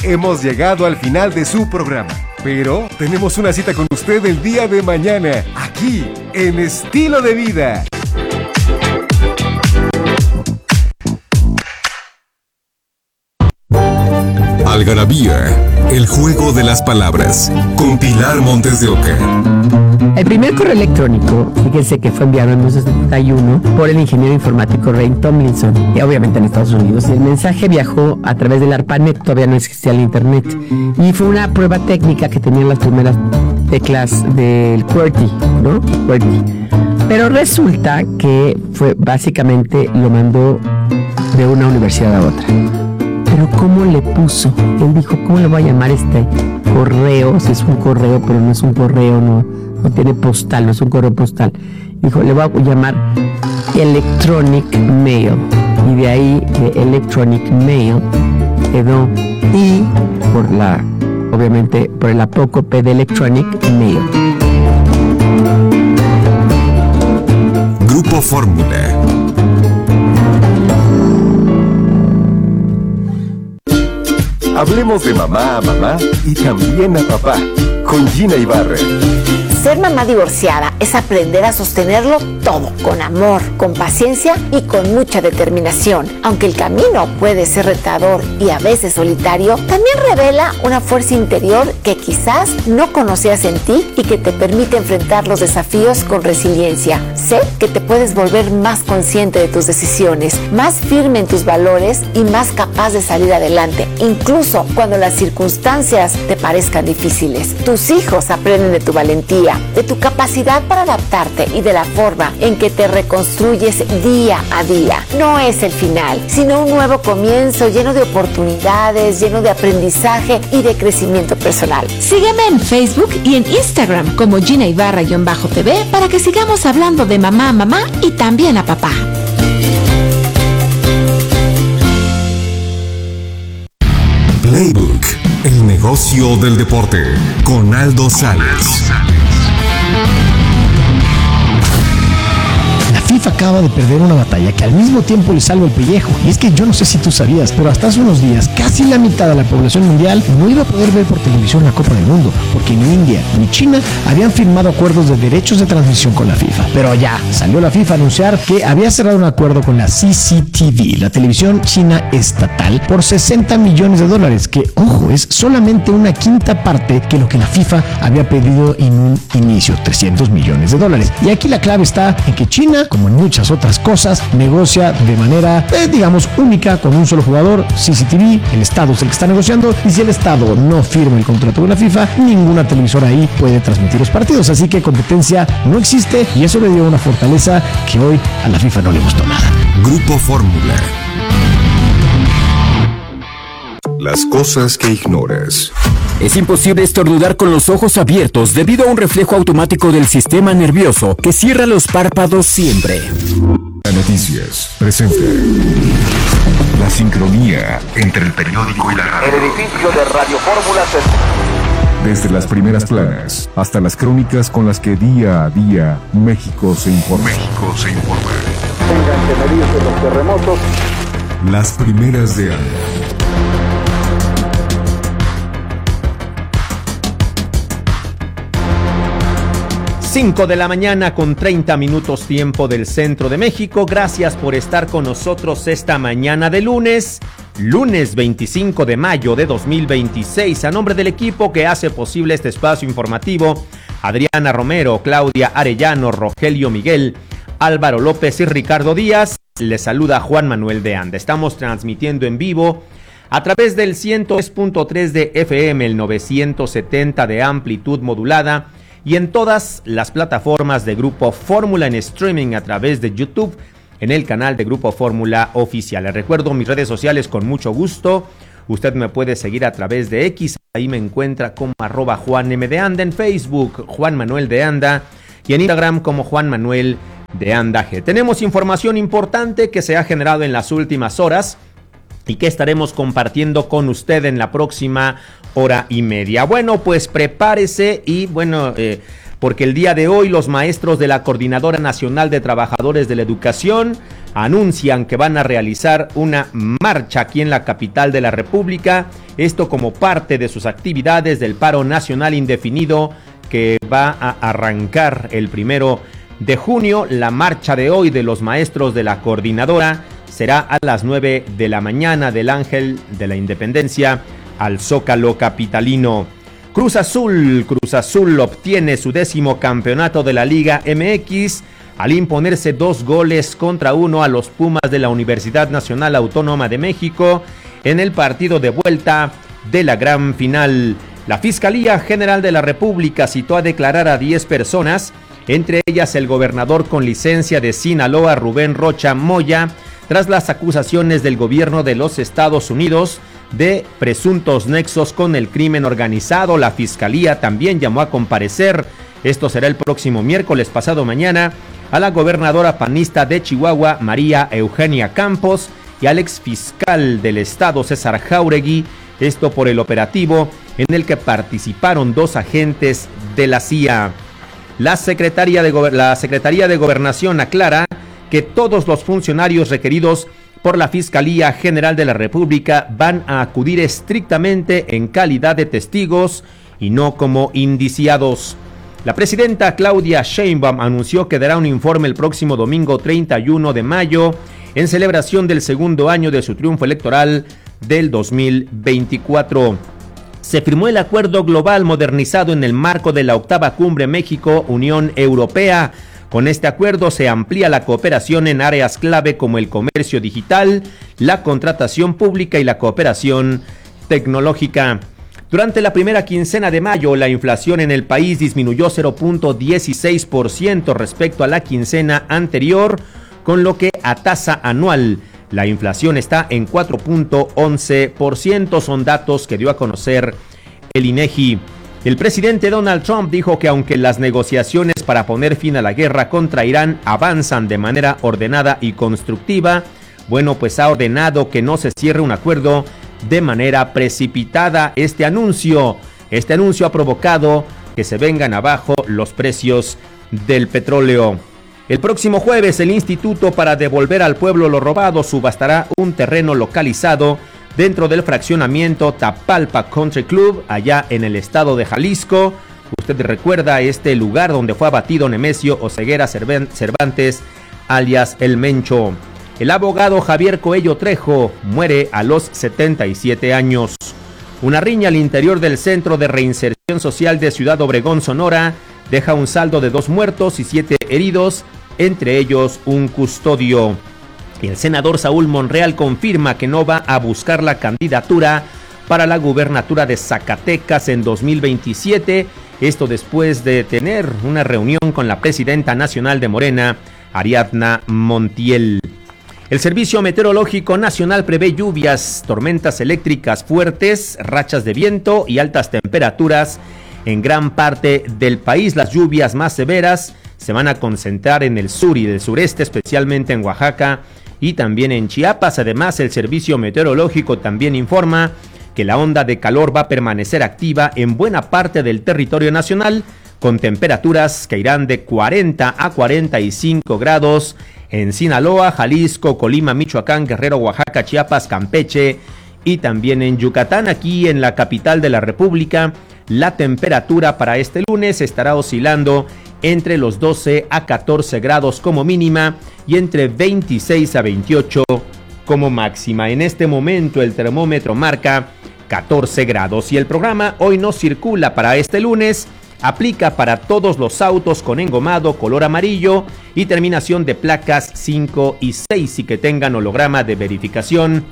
hemos llegado al final de su programa. Pero tenemos una cita con usted el día de mañana, aquí en Estilo de Vida. Algarabía, el juego de las palabras, con Pilar Montes de Oca. El primer correo electrónico, fíjense que fue enviado en 1971 por el ingeniero informático Ray Tomlinson, y obviamente en Estados Unidos. Y el mensaje viajó a través del ARPANET, todavía no existía el internet. Y fue una prueba técnica que tenían las primeras teclas del QWERTY, ¿no? QWERTY. Pero resulta que fue básicamente lo mandó de una universidad a otra. Pero ¿cómo le puso? Él dijo, ¿cómo le voy a llamar este correo? Si es un correo, pero no es un correo, no tiene postal, no es un correo postal. Dijo, le voy a llamar Electronic Mail. Y de ahí, de Electronic Mail, quedó I obviamente, por el apócope de Electronic Mail. Grupo Fórmula. Hablemos de mamá a mamá y también a papá, con Gina Ibarra. Ser mamá divorciada es aprender a sostenerlo todo, con amor, con paciencia y con mucha determinación. Aunque el camino puede ser retador y a veces solitario, también revela una fuerza interior que quizás no conocías en ti y que te permite enfrentar los desafíos con resiliencia. Sé que te puedes volver más consciente de tus decisiones, más firme en tus valores y más capaz de salir adelante, incluso cuando las circunstancias te parezcan difíciles. Tus hijos aprenden de tu valentía, de tu capacidad para adaptarte y de la forma en que te reconstruyes día a día. No es el final, sino un nuevo comienzo lleno de oportunidades, lleno de aprendizaje y de crecimiento personal. Sígueme en Facebook y en Instagram como Gina Ibarra-TV para que sigamos hablando de mamá a mamá y también a papá. Playbook, el negocio del deporte, con Aldo Sales. La FIFA acaba de perder una batalla que al mismo tiempo le salva el pellejo. Y es que yo no sé si tú sabías, pero hasta hace unos días casi la mitad de la población mundial no iba a poder ver por televisión la Copa del Mundo, porque ni India ni China habían firmado acuerdos de derechos de transmisión con la FIFA. Pero ya salió la FIFA a anunciar que había cerrado un acuerdo con la CCTV, la televisión china estatal, por $60 millones, que, ojo, es solamente una quinta parte que lo que la FIFA había pedido en un inicio, $300 millones. Y aquí la clave está en que China, como en muchas otras cosas, negocia de manera, digamos, única con un solo jugador, CCTV. El Estado es el que está negociando, y si el Estado no firma el contrato con la FIFA, ninguna televisora ahí puede transmitir los partidos. Así que competencia no existe, y eso le dio una fortaleza que hoy a la FIFA no le gustó nada. Grupo Fórmula. Las cosas que ignoras. Es imposible estornudar con los ojos abiertos debido a un reflejo automático del sistema nervioso que cierra los párpados siempre. Noticias presenta la sincronía entre el periódico y la radio. El edificio de Radio Fórmula Desde las primeras planas hasta las crónicas con las que día a día México se informa. tengan que medirse los terremotos. Las primeras de año. 5 de la mañana con 30 minutos tiempo del centro de México. Gracias por estar con nosotros esta mañana de lunes 25 de mayo de 2026. A nombre del equipo que hace posible este espacio informativo, Adriana Romero, Claudia Arellano, Rogelio Miguel, Álvaro López y Ricardo Díaz, les saluda Juan Manuel de Anda. Estamos transmitiendo en vivo a través del 103.3 de FM, el 970 de amplitud modulada, y en todas las plataformas de Grupo Fórmula en streaming a través de YouTube, en el canal de Grupo Fórmula Oficial. Les recuerdo mis redes sociales con mucho gusto. Usted me puede seguir a través de X, ahí me encuentra como @JuanM de Anda, en Facebook Juan Manuel de Anda y en Instagram como Juan Manuel de Anda G. Tenemos información importante que se ha generado en las últimas horas y que estaremos compartiendo con usted en la próxima hora y media. Bueno, pues prepárese y porque el día de hoy los maestros de la Coordinadora Nacional de Trabajadores de la Educación anuncian que van a realizar una marcha aquí en la capital de la República, esto como parte de sus actividades del paro nacional indefinido que va a arrancar el 1 de junio. La marcha de hoy de los maestros de la coordinadora será a las 9 de la mañana del Ángel de la Independencia al Zócalo capitalino. Cruz Azul obtiene su 10º campeonato de la Liga MX al imponerse 2-1 a los Pumas de la Universidad Nacional Autónoma de México en el partido de vuelta de la gran final. La Fiscalía General de la República citó a declarar a 10 personas, entre ellas el gobernador con licencia de Sinaloa, Rubén Rocha Moya, tras las acusaciones del gobierno de los Estados Unidos de presuntos nexos con el crimen organizado. La Fiscalía también llamó a comparecer, esto será el próximo miércoles, pasado mañana, a la gobernadora panista de Chihuahua, María Eugenia Campos, y al exfiscal del estado, César Jáuregui, esto por el operativo en el que participaron 2 agentes de la CIA. La Secretaría de Gobernación aclara que todos los funcionarios requeridos por la Fiscalía General de la República van a acudir estrictamente en calidad de testigos y no como indiciados. La presidenta Claudia Sheinbaum anunció que dará un informe el próximo domingo 31 de mayo en celebración del 2º año de su triunfo electoral del 2024. Se firmó el acuerdo global modernizado en el marco de la 8ª Cumbre México-Unión Europea. Con este acuerdo se amplía la cooperación en áreas clave como el comercio digital, la contratación pública y la cooperación tecnológica. Durante la primera quincena de mayo, la inflación en el país disminuyó 0.16% respecto a la quincena anterior, con lo que a tasa anual la inflación está en 4.11%, son datos que dio a conocer el INEGI. El presidente Donald Trump dijo que aunque las negociaciones para poner fin a la guerra contra Irán avanzan de manera ordenada y constructiva, bueno, pues ha ordenado que no se cierre un acuerdo de manera precipitada. Este anuncio ha provocado que se vengan abajo los precios del petróleo. El próximo jueves, el Instituto para Devolver al Pueblo lo Robado subastará un terreno localizado dentro del fraccionamiento Tapalpa Country Club, allá en el estado de Jalisco. Usted recuerda este lugar donde fue abatido Nemesio Oseguera Cervantes, alias El Mencho. El abogado Javier Coello Trejo muere a los 77 años. Una riña al interior del Centro de Reinserción Social de Ciudad Obregón, Sonora, deja un saldo de 2 muertos y 7 heridos, entre ellos un custodio. El senador Saúl Monreal confirma que no va a buscar la candidatura para la gubernatura de Zacatecas en 2027, esto después de tener una reunión con la presidenta nacional de Morena, Ariadna Montiel. El Servicio Meteorológico Nacional prevé lluvias, tormentas eléctricas fuertes, rachas de viento y altas temperaturas en gran parte del país. Las lluvias más severas se van a concentrar en el sur y el sureste, especialmente en Oaxaca y también en Chiapas. Además, el Servicio Meteorológico también informa que la onda de calor va a permanecer activa en buena parte del territorio nacional, con temperaturas que irán de 40 a 45 grados en Sinaloa, Jalisco, Colima, Michoacán, Guerrero, Oaxaca, Chiapas, Campeche y también en Yucatán. Aquí en la capital de la República, la temperatura para este lunes estará oscilando entre los 12 a 14 grados como mínima y entre 26 a 28 como máxima. En este momento el termómetro marca 14 grados y el programa Hoy No Circula para este lunes aplica para todos los autos con engomado color amarillo y terminación de placas 5 y 6 y que tengan holograma de verificación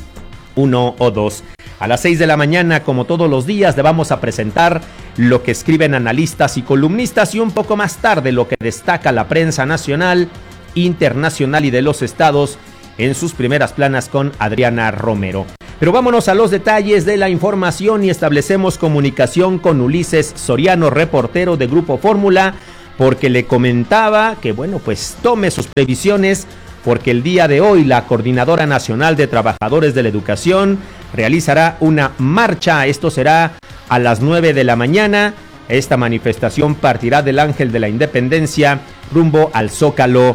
1 o 2. A las 6 de la mañana, como todos los días, le vamos a presentar lo que escriben analistas y columnistas y un poco más tarde lo que destaca la prensa nacional, internacional y de los estados en sus primeras planas con Adriana Romero. Pero vámonos a los detalles de la información y establecemos comunicación con Ulises Soriano, reportero de Grupo Fórmula, porque le comentaba que, bueno, pues tome sus previsiones, porque el día de hoy la Coordinadora Nacional de Trabajadores de la Educación realizará una marcha. Esto será a las 9 de la mañana. Esta manifestación partirá del Ángel de la Independencia rumbo al Zócalo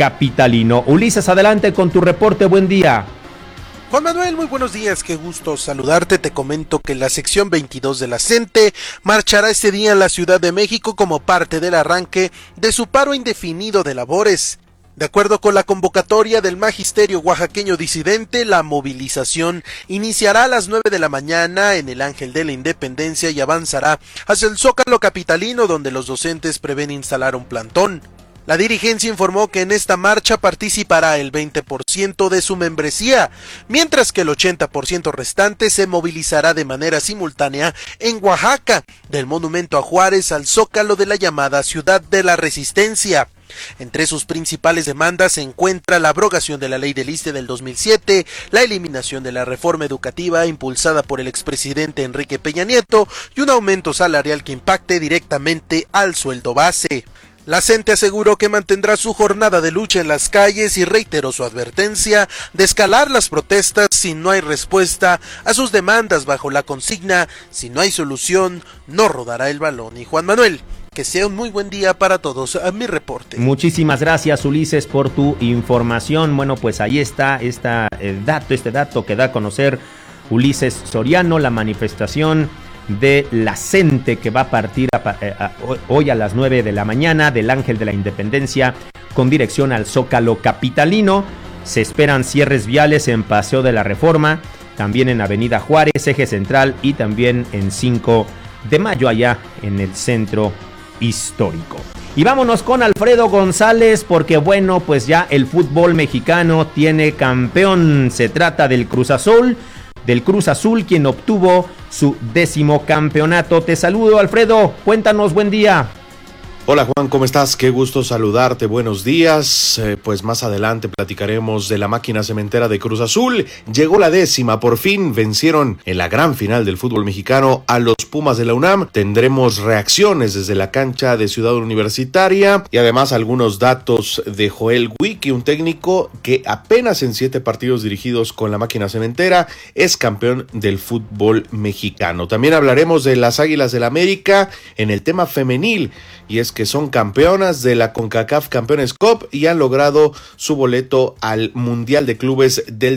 capitalino. Ulises, adelante con tu reporte, buen día. Juan Manuel, muy buenos días, qué gusto saludarte. Te comento que la sección 22 de la CENTE marchará este día en la Ciudad de México como parte del arranque de su paro indefinido de labores. De acuerdo con la convocatoria del Magisterio Oaxaqueño Disidente, la movilización iniciará a las 9 de la mañana en el Ángel de la Independencia y avanzará hacia el Zócalo capitalino, donde los docentes prevén instalar un plantón. La dirigencia informó que en esta marcha participará el 20% de su membresía, mientras que el 80% restante se movilizará de manera simultánea en Oaxaca, del Monumento a Juárez al Zócalo de la llamada Ciudad de la Resistencia. Entre sus principales demandas se encuentra la abrogación de la ley del ISSSTE del 2007, la eliminación de la reforma educativa impulsada por el expresidente Enrique Peña Nieto y un aumento salarial que impacte directamente al sueldo base. La CENTE aseguró que mantendrá su jornada de lucha en las calles y reiteró su advertencia de escalar las protestas si no hay respuesta a sus demandas bajo la consigna: si no hay solución, no rodará el balón. Y Juan Manuel, que sea un muy buen día para todos. A mi reporte. Muchísimas gracias, Ulises, por tu información. Bueno, pues ahí está este dato que da a conocer Ulises Soriano, la manifestación de la CENTE que va a partir hoy a las 9 de la mañana del Ángel de la Independencia con dirección al Zócalo capitalino. Se esperan cierres viales en Paseo de la Reforma, también en Avenida Juárez, Eje Central y también en 5 de mayo allá en el centro histórico. Y vámonos con Alfredo González porque bueno, pues ya el fútbol mexicano tiene campeón. Se trata del Cruz Azul, quien obtuvo su 10º campeonato. Te saludo, Alfredo, cuéntanos, buen día. Hola Juan, ¿cómo estás? Qué gusto saludarte, buenos días. Pues más adelante platicaremos de la máquina cementera de Cruz Azul. Llegó la 10ª, por fin vencieron en la gran final del fútbol mexicano a los Pumas de la UNAM. Tendremos reacciones desde la cancha de Ciudad Universitaria y además algunos datos de Joel Wiki, un técnico que apenas en 7 partidos dirigidos con la máquina cementera es campeón del fútbol mexicano. También hablaremos de las Águilas del América en el tema femenil, y es que son campeonas de la CONCACAF Campeones Cup y han logrado su boleto al Mundial de Clubes del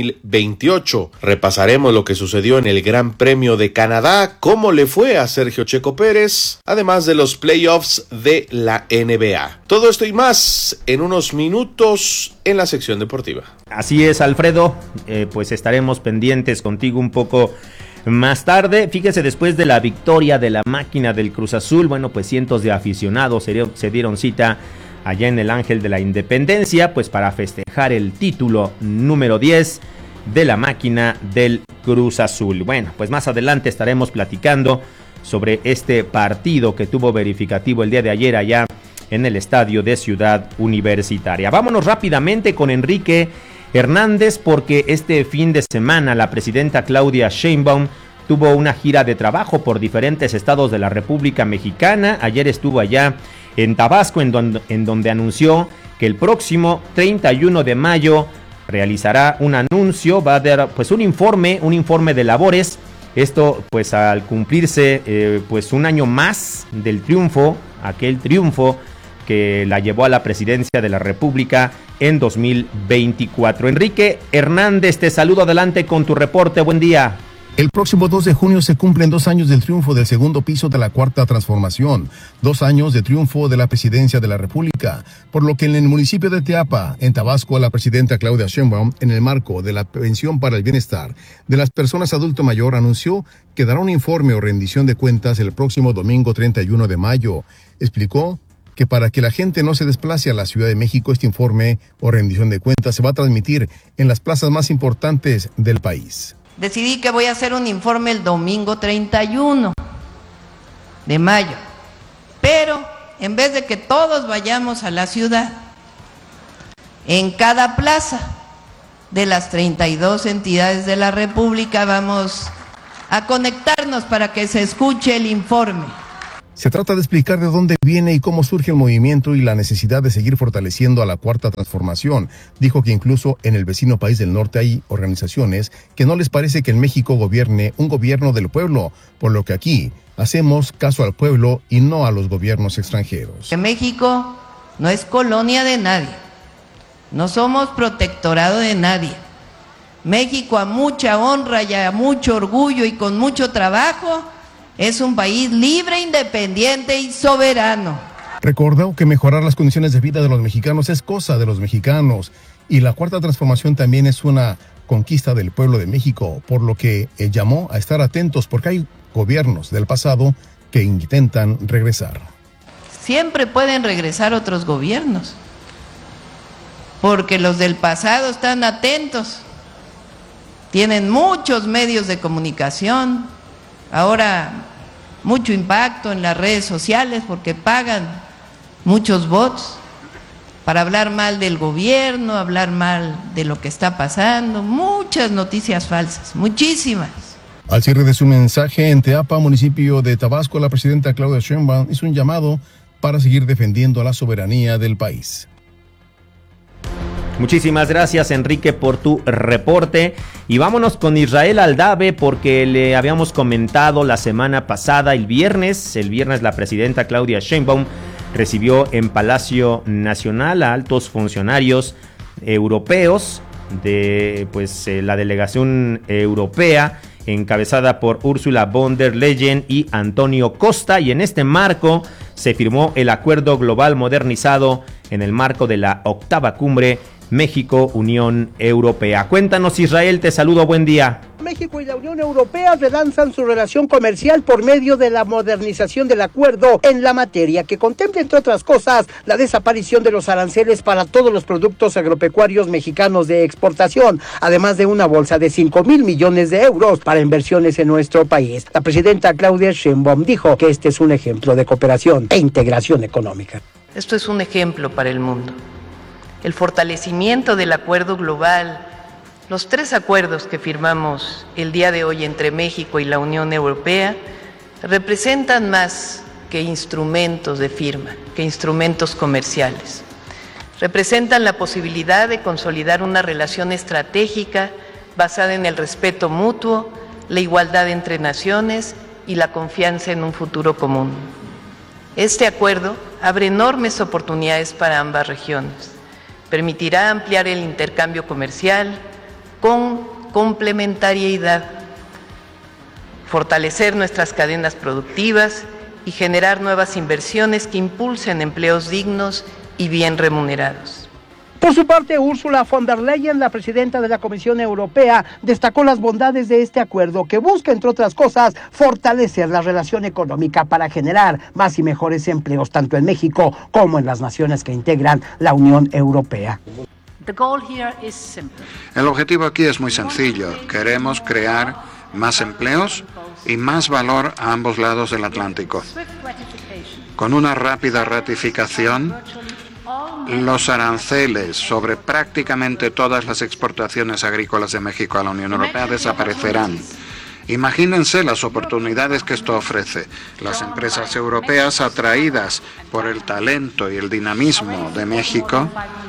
2028. Repasaremos lo que sucedió en el Gran Premio de Canadá, cómo le fue a Sergio Checo Pérez, además de los playoffs de la NBA. Todo esto y más en unos minutos en la sección deportiva. Así es, Alfredo, pues estaremos pendientes contigo un poco más tarde. Fíjese, después de la victoria de la máquina del Cruz Azul, bueno, pues cientos de aficionados se dieron cita allá en el Ángel de la Independencia, pues para festejar el título número 10 de la máquina del Cruz Azul. Bueno, pues más adelante estaremos platicando sobre este partido que tuvo verificativo el día de ayer allá en el estadio de Ciudad Universitaria. Vámonos rápidamente con Enrique Hernández porque este fin de semana la presidenta Claudia Sheinbaum tuvo una gira de trabajo por diferentes estados de la República Mexicana. Ayer estuvo allá en Tabasco, en donde anunció que el próximo 31 de mayo realizará un anuncio, va a dar pues un informe de labores. Esto pues al cumplirse pues un año más del triunfo, aquel triunfo que la llevó a la presidencia de la República en 2024. Enrique Hernández, te saludo, adelante con tu reporte, buen día. El próximo 2 de junio se cumplen 2 años del triunfo del segundo piso de la Cuarta Transformación, 2 años de triunfo de la presidencia de la República, por lo que en el municipio de Teapa, en Tabasco, la presidenta Claudia Sheinbaum, en el marco de la pensión para el bienestar de las personas adulto mayor, anunció que dará un informe o rendición de cuentas el próximo domingo 31 de mayo. Explicó que para que la gente no se desplace a la Ciudad de México, este informe o rendición de cuentas se va a transmitir en las plazas más importantes del país. Decidí que voy a hacer un informe el domingo 31 de mayo, pero en vez de que todos vayamos a la ciudad, en cada plaza de las 32 entidades de la República vamos a conectarnos para que se escuche el informe. Se trata de explicar de dónde viene y cómo surge el movimiento y la necesidad de seguir fortaleciendo a la Cuarta Transformación. Dijo que incluso en el vecino país del norte hay organizaciones que no les parece que en México gobierne un gobierno del pueblo, por lo que aquí hacemos caso al pueblo y no a los gobiernos extranjeros. Que México no es colonia de nadie, No somos protectorado de nadie. México, a mucha honra y a mucho orgullo y con mucho trabajo, es un país libre, independiente y soberano. Recordó que mejorar las condiciones de vida de los mexicanos es cosa de los mexicanos y la Cuarta Transformación también es una conquista del pueblo de México, por lo que llamó a estar atentos porque hay gobiernos del pasado que intentan regresar. Siempre pueden regresar otros gobiernos, porque los del pasado están atentos, tienen muchos medios de comunicación, ahora mucho impacto en las redes sociales porque pagan muchos bots para hablar mal del gobierno, hablar mal de lo que está pasando, muchas noticias falsas, muchísimas. Al cierre de su mensaje en Teapa, municipio de Tabasco, la presidenta Claudia Sheinbaum hizo un llamado para seguir defendiendo la soberanía del país. Muchísimas gracias, Enrique, por tu reporte. Y vámonos con Israel Aldave, porque le habíamos comentado la semana pasada, el viernes la presidenta Claudia Sheinbaum recibió en Palacio Nacional a altos funcionarios europeos de la delegación europea, encabezada por Ursula von der Leyen y Antonio Costa, y en este marco se firmó el Acuerdo Global Modernizado en el marco de la 8ª Cumbre México-Unión Europea. Cuéntanos, Israel, te saludo, buen día. México y la Unión Europea relanzan su relación comercial por medio de la modernización del acuerdo en la materia, que contempla, entre otras cosas, la desaparición de los aranceles para todos los productos agropecuarios mexicanos de exportación, además de una bolsa de 5,000 millones de euros para inversiones en nuestro país. La presidenta Claudia Sheinbaum dijo que este es un ejemplo de cooperación e integración económica. Esto es un ejemplo para el mundo. El fortalecimiento del acuerdo global, los 3 acuerdos que firmamos el día de hoy entre México y la Unión Europea representan más que instrumentos de firma, que instrumentos comerciales. Representan la posibilidad de consolidar una relación estratégica basada en el respeto mutuo, la igualdad entre naciones y la confianza en un futuro común. Este acuerdo abre enormes oportunidades para ambas regiones. Permitirá ampliar el intercambio comercial con complementariedad, fortalecer nuestras cadenas productivas y generar nuevas inversiones que impulsen empleos dignos y bien remunerados. Por su parte, Ursula von der Leyen, la presidenta de la Comisión Europea, destacó las bondades de este acuerdo que busca, entre otras cosas, fortalecer la relación económica para generar más y mejores empleos tanto en México como en las naciones que integran la Unión Europea. El objetivo aquí es muy sencillo. Queremos crear más empleos y más valor a ambos lados del Atlántico. Con una rápida ratificación, los aranceles sobre prácticamente todas las exportaciones agrícolas de México a la Unión Europea desaparecerán. Imagínense las oportunidades que esto ofrece. Las empresas europeas, atraídas por el talento y el dinamismo de México,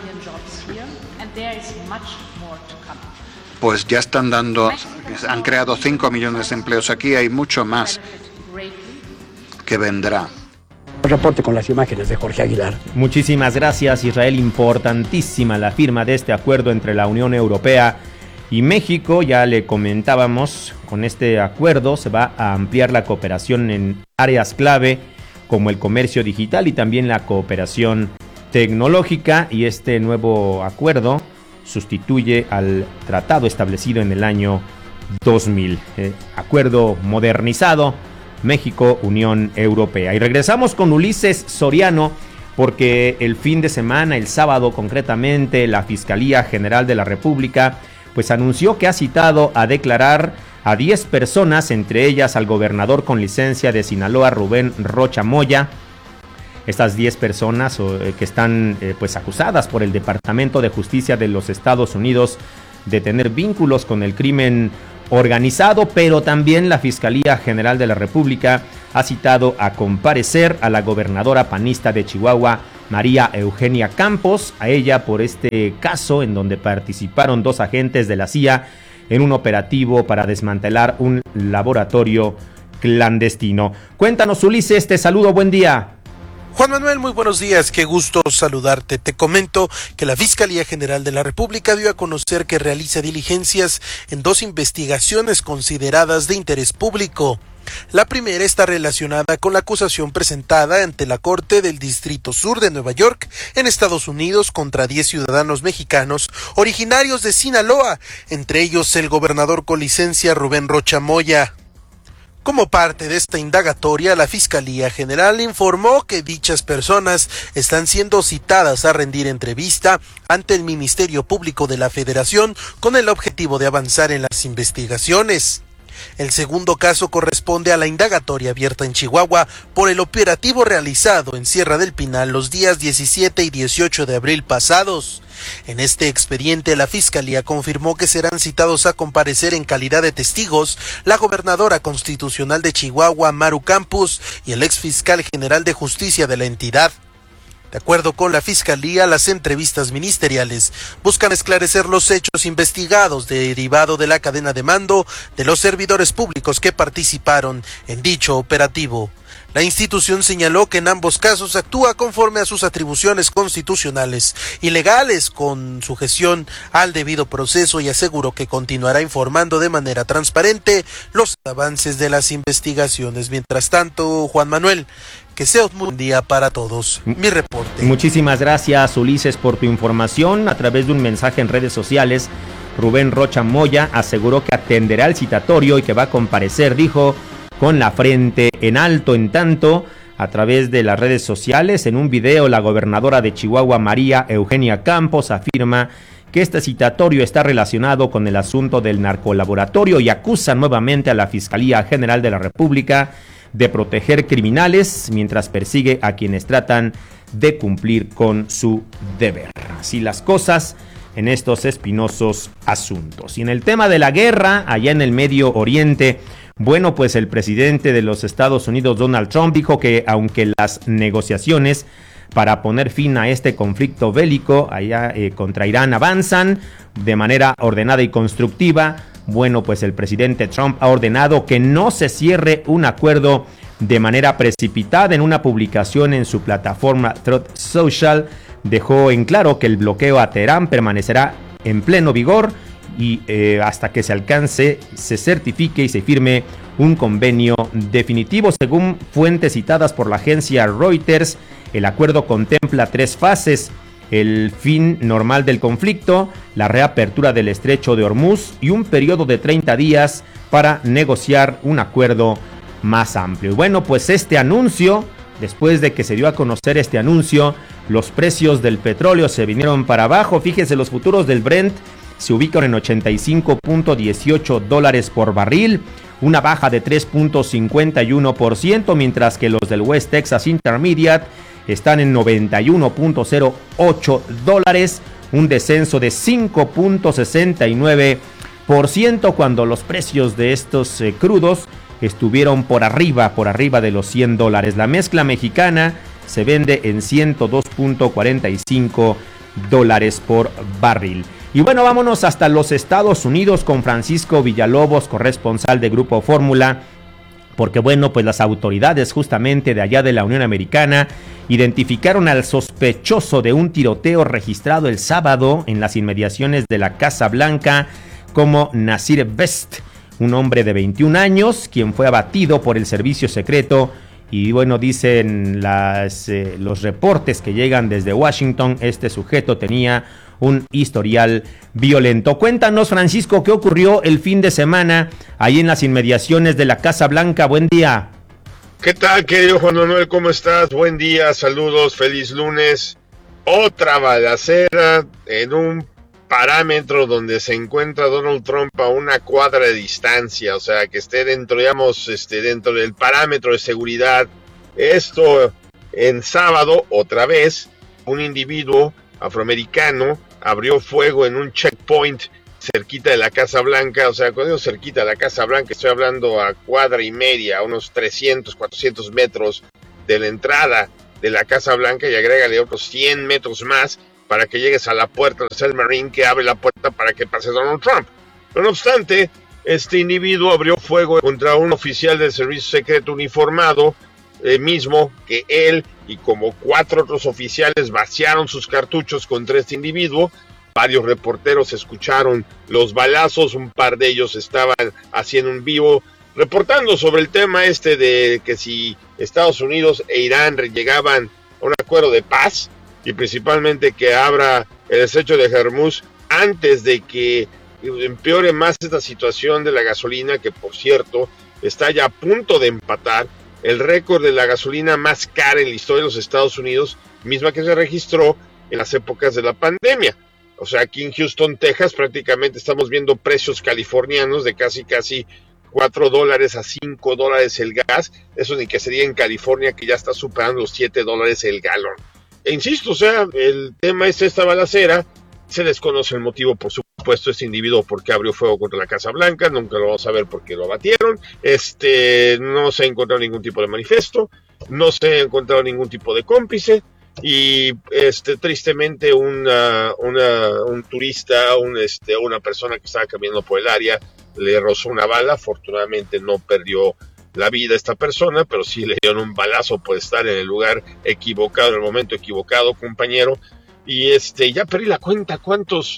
pues ya han creado 5 millones de empleos aquí, hay mucho más que vendrá. Reporte con las imágenes de Jorge Aguilar. Muchísimas gracias, Israel. Importantísima la firma de este acuerdo entre la Unión Europea y México. Ya le comentábamos, con este acuerdo se va a ampliar la cooperación en áreas clave como el comercio digital y también la cooperación tecnológica, y este nuevo acuerdo sustituye al tratado establecido en el año 2000. Acuerdo modernizado México-Unión Europea. Y regresamos con Ulises Soriano, porque el fin de semana, el sábado concretamente, la Fiscalía General de la República pues anunció que ha citado a declarar a 10 personas, entre ellas al gobernador con licencia de Sinaloa, Rubén Rocha Moya. Estas 10 personas que están pues acusadas por el Departamento de Justicia de los Estados Unidos de tener vínculos con el crimen organizado, pero también la Fiscalía General de la República ha citado a comparecer a la gobernadora panista de Chihuahua, María Eugenia Campos, a ella por este caso en donde participaron 2 agentes de la CIA en un operativo para desmantelar un laboratorio clandestino. Cuéntanos, Ulises, te saludo, buen día. Juan Manuel, muy buenos días, qué gusto saludarte. Te comento que la Fiscalía General de la República dio a conocer que realiza diligencias en 2 investigaciones consideradas de interés público. La primera está relacionada con la acusación presentada ante la Corte del Distrito Sur de Nueva York, en Estados Unidos, contra 10 ciudadanos mexicanos originarios de Sinaloa, entre ellos el gobernador con licencia Rubén Rocha Moya. Como parte de esta indagatoria, la Fiscalía General informó que dichas personas están siendo citadas a rendir entrevista ante el Ministerio Público de la Federación con el objetivo de avanzar en las investigaciones. El segundo caso corresponde a la indagatoria abierta en Chihuahua por el operativo realizado en Sierra del Pinal los días 17 y 18 de abril pasados. En este expediente, la Fiscalía confirmó que serán citados a comparecer en calidad de testigos la gobernadora constitucional de Chihuahua, Maru Campos, y el exfiscal general de justicia de la entidad. De acuerdo con la Fiscalía, las entrevistas ministeriales buscan esclarecer los hechos investigados derivado de la cadena de mando de los servidores públicos que participaron en dicho operativo. La institución señaló que en ambos casos actúa conforme a sus atribuciones constitucionales y legales con sujeción al debido proceso y aseguró que continuará informando de manera transparente los avances de las investigaciones. Mientras tanto, Juan Manuel, que sea un buen día para todos. Mi reporte. Muchísimas gracias, Ulises, por tu información. A través de un mensaje en redes sociales, Rubén Rocha Moya aseguró que atenderá el citatorio y que va a comparecer, dijo, con la frente en alto. En tanto, a través de las redes sociales, en un video, la gobernadora de Chihuahua, María Eugenia Campos, afirma que este citatorio está relacionado con el asunto del narcolaboratorio y acusa nuevamente a la Fiscalía General de la República de proteger criminales mientras persigue a quienes tratan de cumplir con su deber. Así las cosas en estos espinosos asuntos. Y en el tema de la guerra, allá en el Medio Oriente, bueno, pues el presidente de los Estados Unidos, Donald Trump, dijo que aunque las negociaciones para poner fin a este conflicto bélico allá contra Irán avanzan de manera ordenada y constructiva, bueno, pues el presidente Trump ha ordenado que no se cierre un acuerdo de manera precipitada. En una publicación en su plataforma Truth Social, dejó en claro que el bloqueo a Teherán permanecerá en pleno vigor y hasta que se alcance, se certifique y se firme un convenio definitivo. Según fuentes citadas por la agencia Reuters, el acuerdo contempla 3 fases: el fin normal del conflicto, la reapertura del estrecho de Hormuz y un periodo de 30 días para negociar un acuerdo más amplio. Y bueno, pues este anuncio, después de que se dio a conocer este anuncio, los precios del petróleo se vinieron para abajo. Fíjense, los futuros del Brent se ubican en $85.18 por barril, una baja de 3.51%, mientras que los del West Texas Intermediate están en $91.08, un descenso de 5.69%, cuando los precios de estos crudos estuvieron por arriba de los $100. La mezcla mexicana se vende en $102.45 por barril. Y bueno, vámonos hasta los Estados Unidos con Francisco Villalobos, corresponsal de Grupo Fórmula, porque bueno, pues las autoridades justamente de allá de la Unión Americana identificaron al sospechoso de un tiroteo registrado el sábado en las inmediaciones de la Casa Blanca como Nasir Best, un hombre de 21 años, quien fue abatido por el servicio secreto. Y bueno, dicen los reportes que llegan desde Washington, este sujeto tenía un historial violento. Cuéntanos, Francisco, ¿qué ocurrió el fin de semana ahí en las inmediaciones de la Casa Blanca? Buen día. ¿Qué tal, querido Juan Manuel? ¿Cómo estás? Buen día, saludos, feliz lunes. Otra balacera en un parámetro donde se encuentra Donald Trump a una cuadra de distancia, o sea, que esté dentro, digamos, dentro del parámetro de seguridad. Esto en sábado, otra vez, un individuo afroamericano abrió fuego en un checkpoint cerquita de la Casa Blanca. O sea, cuando digo cerquita de la Casa Blanca, estoy hablando a cuadra y media, a unos 300, 400 metros de la entrada de la Casa Blanca, y agrégale otros 100 metros más para que llegues a la puerta del Marine, que abre la puerta para que pase Donald Trump. Pero no obstante, este individuo abrió fuego contra un oficial del servicio secreto uniformado mismo que él y como 4 otros oficiales vaciaron sus cartuchos contra este individuo. Varios reporteros escucharon los balazos, un par de ellos estaban haciendo un vivo reportando sobre el tema de que si Estados Unidos e Irán llegaban a un acuerdo de paz y principalmente que abra el estrecho de Hormuz antes de que empeore más esta situación de la gasolina, que por cierto está ya a punto de empatar el récord de la gasolina más cara en la historia de los Estados Unidos, misma que se registró en las épocas de la pandemia. O sea, aquí en Houston, Texas, prácticamente estamos viendo precios californianos de casi $4 a $5 el gas. Eso ni que sería en California, que ya está superando los $7 el galón. E insisto, o sea, el tema es esta balacera. Se desconoce el motivo, por supuesto, este individuo por qué abrió fuego contra la Casa Blanca. Nunca lo vamos a ver porque lo abatieron. No se ha encontrado ningún tipo de manifiesto, no se ha encontrado ningún tipo de cómplice. Y tristemente un turista, una persona que estaba caminando por el área, le rozó una bala. Afortunadamente no perdió la vida esta persona, pero sí le dieron un balazo por estar en el lugar equivocado, en el momento equivocado, compañero. Y ya perdí la cuenta cuántas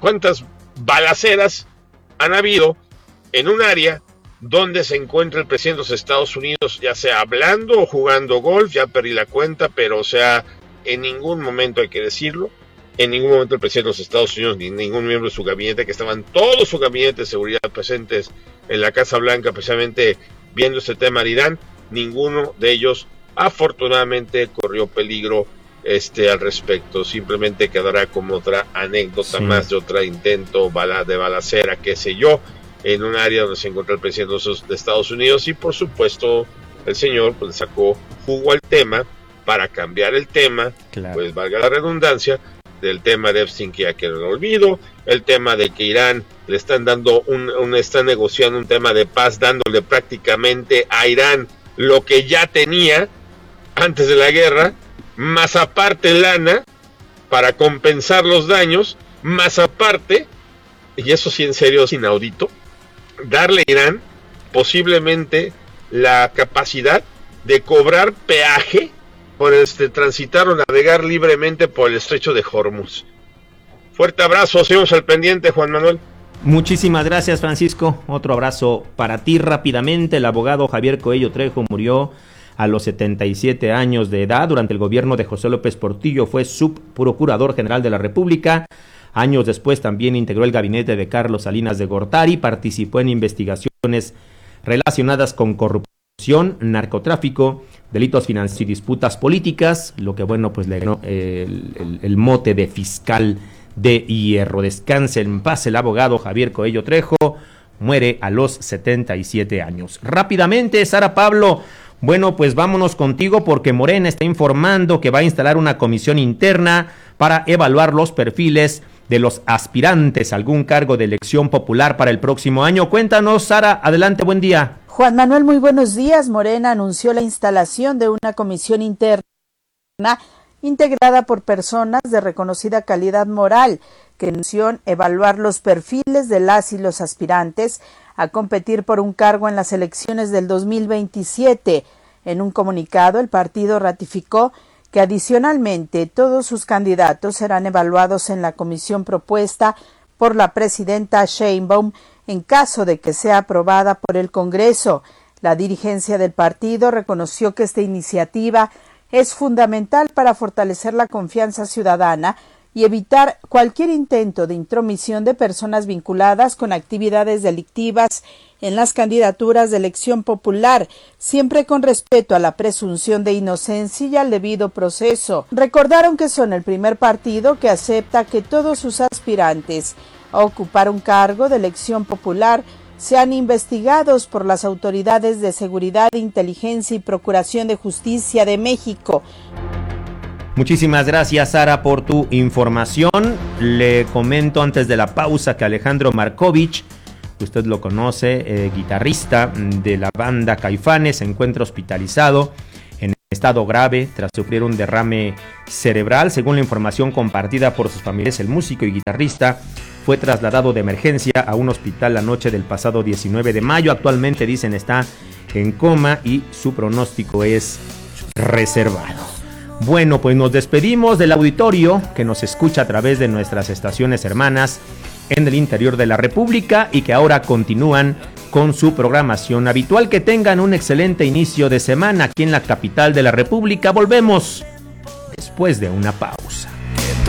balaceras han habido en un área donde se encuentra el presidente de los Estados Unidos, ya sea hablando o jugando golf. Ya perdí la cuenta, pero o sea, en ningún momento, hay que decirlo, en ningún momento el presidente de los Estados Unidos ni ningún miembro de su gabinete, que estaban todos su gabinete de seguridad presentes en la Casa Blanca precisamente viendo este tema de Irán, ninguno de ellos afortunadamente corrió peligro al respecto. Simplemente quedará como otra anécdota más de otro intento de balacera, qué sé yo, en un área donde se encontró el presidente de Estados Unidos. Y por supuesto el señor pues le sacó jugo al tema para cambiar el tema, pues valga la redundancia, del tema de Epstein, que ya quedó en el olvido, el tema de que Irán le están dando está negociando un tema de paz, dándole prácticamente a Irán lo que ya tenía antes de la guerra, más aparte lana para compensar los daños, más aparte, y eso sí en serio es inaudito, darle a Irán posiblemente la capacidad de cobrar peaje por transitar o navegar libremente por el estrecho de Hormuz. Fuerte abrazo, seguimos al pendiente, Juan Manuel. Muchísimas gracias, Francisco. Otro abrazo para ti. Rápidamente, el abogado Javier Coello Trejo murió a los 77 años de edad. Durante el gobierno de José López Portillo fue subprocurador general de la República. Años después también integró el gabinete de Carlos Salinas de Gortari, participó en investigaciones relacionadas con corrupción, narcotráfico, delitos financieros y disputas políticas, lo que pues le ganó el mote de fiscal de hierro. Descanse en paz el abogado Javier Coello Trejo, muere a los 77 años. Rápidamente, Sara Pablo, pues vámonos contigo porque Morena está informando que va a instalar una comisión interna para evaluar los perfiles de los aspirantes a algún cargo de elección popular para el próximo año. Cuéntanos, Sara, adelante, buen día. Juan Manuel, muy buenos días. Morena anunció la instalación de una comisión interna integrada por personas de reconocida calidad moral que anunció evaluar los perfiles de las y los aspirantes a competir por un cargo en las elecciones del 2027. En un comunicado, el partido ratificó que adicionalmente todos sus candidatos serán evaluados en la comisión propuesta por la presidenta Sheinbaum en caso de que sea aprobada por el Congreso. La dirigencia del partido reconoció que esta iniciativa es fundamental para fortalecer la confianza ciudadana y evitar cualquier intento de intromisión de personas vinculadas con actividades delictivas en las candidaturas de elección popular, siempre con respeto a la presunción de inocencia y al debido proceso. Recordaron que son el primer partido que acepta que todos sus aspirantes a ocupar un cargo de elección popular sean investigados por las autoridades de seguridad, inteligencia y procuración de justicia de México. Muchísimas gracias, Sara, por tu información. Le comento antes de la pausa que Alejandro Markovich, usted lo conoce, guitarrista de la banda Caifanes, se encuentra hospitalizado en estado grave tras sufrir un derrame cerebral. Según la información compartida por sus familiares, el músico y guitarrista fue trasladado de emergencia a un hospital la noche del pasado 19 de mayo. Actualmente, dicen, está en coma y su pronóstico es reservado. Bueno, pues nos despedimos del auditorio que nos escucha a través de nuestras estaciones hermanas en el interior de la República y que ahora continúan con su programación habitual. Que tengan un excelente inicio de semana aquí en la capital de la República. Volvemos después de una pausa.